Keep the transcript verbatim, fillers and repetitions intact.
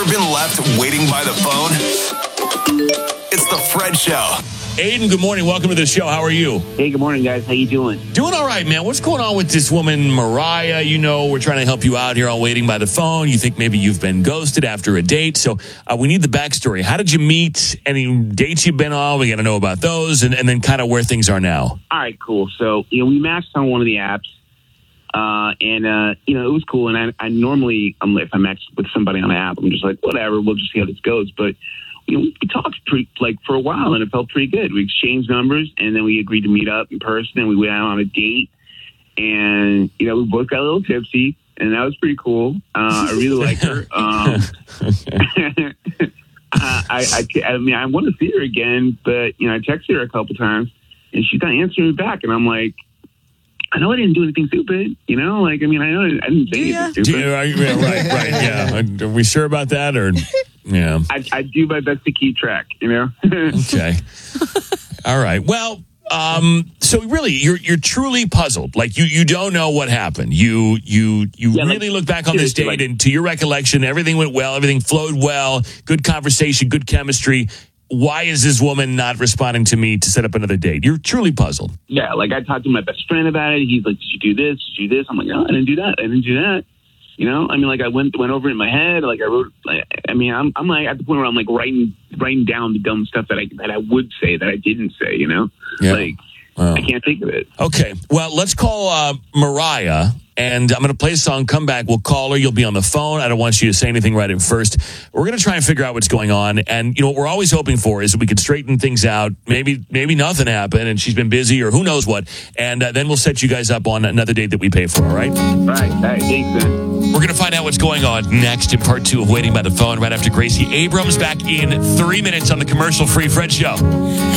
Ever been left waiting by the phone? It's the Fred Show. Aiden, good morning. Welcome to the show. How are you? Hey, good morning, guys. How you doing? Doing all right, man. What's going on with this woman, Mariah? You know, we're trying to help you out here on Waiting by the Phone. You think maybe you've been ghosted after a date. So uh, we need the backstory. How did you meet? Any dates you've been on? We got to know about those, and, and then kind of where things are now. All right, cool. So, you know, we matched on one of the apps, uh, and, uh, you know, it was cool. And I, I normally, um, if I match with somebody on an app, I'm just like, whatever, we'll just see how this goes. But you know, we talked pretty, like for a while, and it felt pretty good. We exchanged numbers, and then we agreed to meet up in person, and we went out on a date. And you know, we both got a little tipsy, and that was pretty cool. Uh, I really like her. Um, I, I, I mean, I want to see her again, but you know, I texted her a couple times, and she's not answering me back, and I'm like, I know I didn't do anything stupid, you know. Like, I mean, I know I didn't say yeah. anything stupid. You, are you, right, right, yeah. Are we sure about that, or? Yeah, I, I do my best to keep track, you know. Okay, all right. Well, um, so really, you're you're truly puzzled. Like you, you don't know what happened. You you you Yeah, really like, look back on this date, like, and to your recollection, everything went well. Everything flowed well. Good conversation, good chemistry. Why is this woman not responding to me to set up another date? You're truly puzzled. Yeah, like I talked to my best friend about it. He's like, "Did you do this? Did you do this?" I'm like, "No, I didn't do that. I didn't do that." You know, I mean, like I went went over it in my head. Like I wrote. I mean, I'm I'm like at the point where I'm like writing writing down the dumb stuff that I that I would say that I didn't say. You know, Yeah. like Wow. I can't think of it. Okay, well, let's call uh, Mariah, and I'm going to play a song. Come back, we'll call her. You'll be on the phone. I don't want you to say anything right at first. We're going to try and figure out what's going on. And, you know, what we're always hoping for is that we can straighten things out. Maybe maybe nothing happened, and she's been busy, or who knows what. And uh, then we'll set you guys up on another date that we pay for, all right? Right. All right. Thanks, man. We're going to find out what's going on next in part two of Waiting by the Phone, right after Gracie Abrams, back in three minutes on the commercial-free Fred Show.